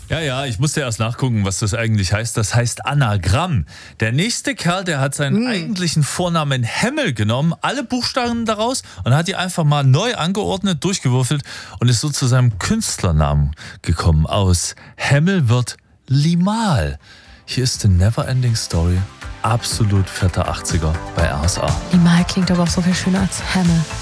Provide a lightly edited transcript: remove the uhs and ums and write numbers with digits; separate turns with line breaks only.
Ja, ich musste erst nachgucken, was das eigentlich heißt. Das heißt Anagramm. Der nächste Kerl, der hat seinen eigentlichen Vornamen Hemmel genommen, alle Buchstaben daraus und hat die einfach mal neu angeordnet, durchgewürfelt und ist so zu seinem Künstlernamen gekommen. Aus Hemmel wird Limahl. Hier ist The Neverending Story. Absolut fetter 80er bei RSA.
Limahl klingt aber auch so viel schöner als Hemmel.